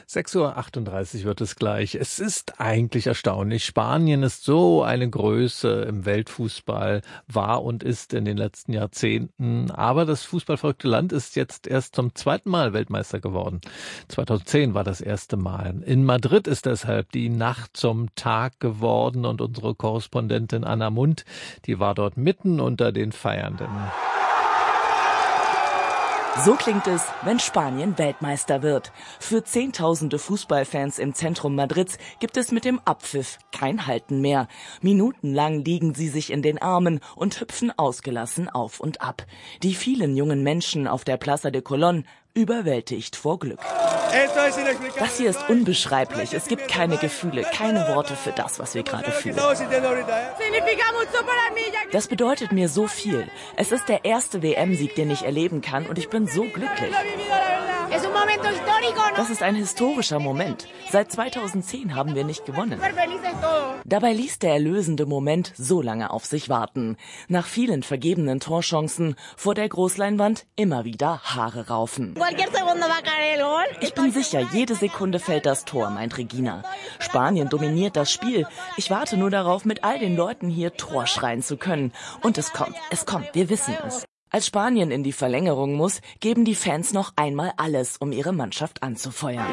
6:38 Uhr wird es gleich. Es ist eigentlich erstaunlich. Spanien ist so eine Größe im Weltfußball, war und ist in den letzten Jahrzehnten. Aber das fußballverrückte Land ist jetzt erst zum zweiten Mal Weltmeister geworden. 2010 war das erste Mal. In Madrid ist deshalb die Nacht zum Tag geworden und unsere Korrespondentin Anna Mundt, die war dort mitten unter den Feiernden. So klingt es, wenn Spanien Weltmeister wird. Für Zehntausende Fußballfans im Zentrum Madrids gibt es mit dem Abpfiff kein Halten mehr. Minutenlang liegen sie sich in den Armen und hüpfen ausgelassen auf und ab. Die vielen jungen Menschen auf der Plaza de Colón überwältigt vor Glück. Das hier ist unbeschreiblich. Es gibt keine Gefühle, keine Worte für das, was wir gerade fühlen. Das bedeutet mir so viel. Es ist der erste WM-Sieg, den ich erleben kann, und ich bin so glücklich. Das ist ein historischer Moment. Seit 2010 haben wir nicht gewonnen. Dabei ließ der erlösende Moment so lange auf sich warten. Nach vielen vergebenen Torchancen vor der Großleinwand immer wieder Haare raufen. Ich bin sicher, jede Sekunde fällt das Tor, meint Regina. Spanien dominiert das Spiel. Ich warte nur darauf, mit all den Leuten hier Tor schreien zu können. Und es kommt, wir wissen es. Als Spanien in die Verlängerung muss, geben die Fans noch einmal alles, um ihre Mannschaft anzufeuern.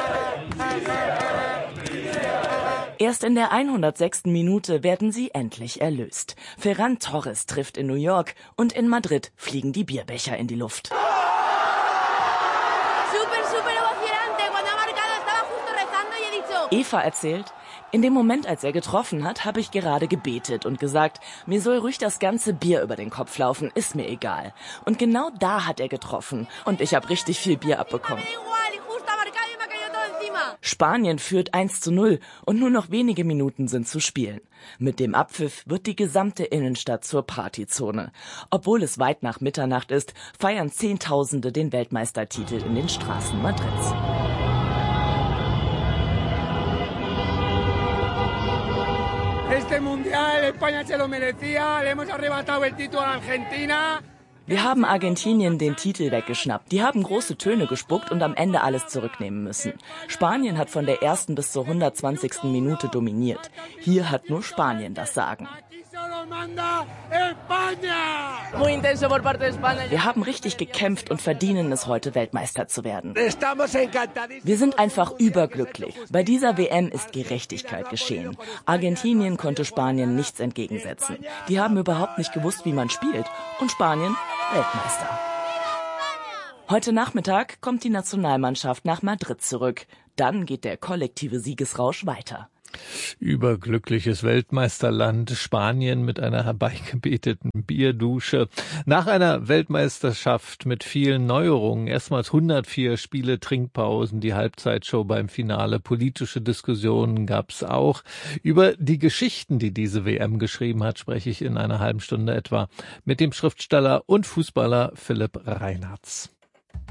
Erst in der 106. Minute werden sie endlich erlöst. Ferran Torres trifft in New York und in Madrid fliegen die Bierbecher in die Luft. Eva erzählt, in dem Moment, als er getroffen hat, habe ich gerade gebetet und gesagt, mir soll ruhig das ganze Bier über den Kopf laufen, ist mir egal. Und genau da hat er getroffen und ich habe richtig viel Bier abbekommen. Spanien führt 1:0 und nur noch wenige Minuten sind zu spielen. Mit dem Abpfiff wird die gesamte Innenstadt zur Partyzone. Obwohl es weit nach Mitternacht ist, feiern Zehntausende den Weltmeistertitel in den Straßen Madrids. Wir haben Argentinien den Titel weggeschnappt. Die haben große Töne gespuckt und am Ende alles zurücknehmen müssen. Spanien hat von der ersten bis zur 120. Minute dominiert. Hier hat nur Spanien das Sagen. Wir haben richtig gekämpft und verdienen es, heute Weltmeister zu werden. Wir sind einfach überglücklich. Bei dieser WM ist Gerechtigkeit geschehen. Argentinien konnte Spanien nichts entgegensetzen. Die haben überhaupt nicht gewusst, wie man spielt. Und Spanien Weltmeister. Heute Nachmittag kommt die Nationalmannschaft nach Madrid zurück. Dann geht der kollektive Siegesrausch weiter. Überglückliches Weltmeisterland Spanien mit einer herbeigebeteten Bierdusche. Nach einer Weltmeisterschaft mit vielen Neuerungen, erstmals 104 Spiele, Trinkpausen, die Halbzeitshow beim Finale, politische Diskussionen gab's auch. Über die Geschichten, die diese WM geschrieben hat, spreche ich in einer halben Stunde etwa mit dem Schriftsteller und Fußballer Philipp Reinartz.